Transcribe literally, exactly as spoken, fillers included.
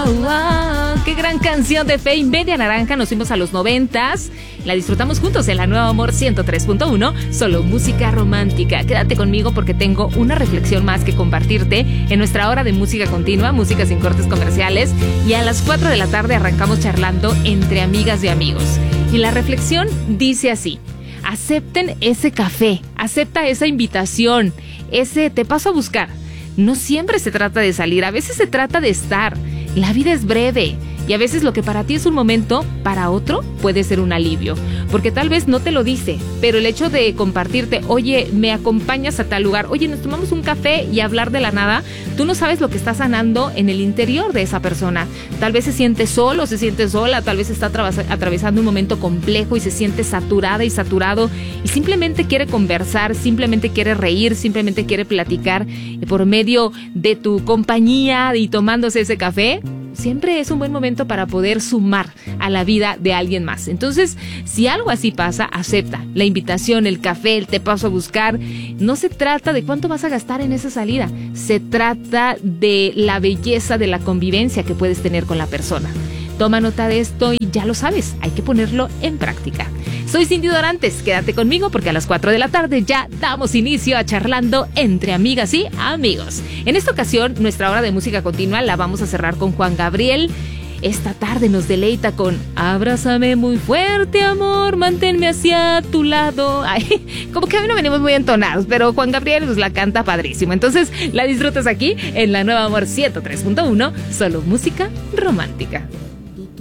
Wow, wow, qué gran canción de Fe y Media Naranja. Nos fuimos a los noventas. La disfrutamos juntos en la Nueva Amor ciento tres punto uno. Solo música romántica. Quédate conmigo porque tengo una reflexión más que compartirte en nuestra hora de música continua, música sin cortes comerciales. Y a las cuatro de la tarde arrancamos charlando entre amigas y amigos. Y la reflexión dice así: acepten ese café, acepta esa invitación, ese te paso a buscar. No siempre se trata de salir, a veces se trata de estar. La vida es breve y a veces lo que para ti es un momento, para otro puede ser un alivio. Porque tal vez no te lo dice, pero el hecho de compartirte, oye, me acompañas a tal lugar, oye, nos tomamos un café y hablar de la nada, tú no sabes lo que está sanando en el interior de esa persona. Tal vez se siente solo, se siente sola, tal vez está atravesando un momento complejo y se siente saturada y saturado y simplemente quiere conversar, simplemente quiere reír, simplemente quiere platicar por medio de tu compañía y tomándose ese café. Siempre es un buen momento para poder sumar a la vida de alguien más. Entonces, si algo así pasa, acepta la invitación, el café, el te paso a buscar. No se trata de cuánto vas a gastar en esa salida. Se trata de la belleza de la convivencia que puedes tener con la persona. Toma nota de esto y ya lo sabes, hay que ponerlo en práctica. Soy Cindy Dorantes, quédate conmigo porque a las cuatro de la tarde ya damos inicio a charlando entre amigas y amigos. En esta ocasión, nuestra hora de música continua la vamos a cerrar con Juan Gabriel. Esta tarde nos deleita con Abrázame muy fuerte, amor, manténme hacia tu lado. Ay, como que hoy no venimos muy entonados, pero Juan Gabriel pues la canta padrísimo. Entonces la disfrutas aquí en la Nueva Amor ciento tres punto uno, solo música romántica.